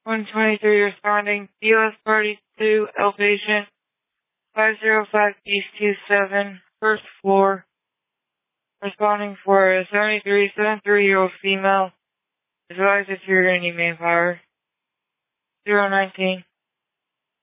123 responding. US Party 2, outpatient, 505 East 27, first floor. Responding for a 73-year-old female. Advised if you're any manpower. 019.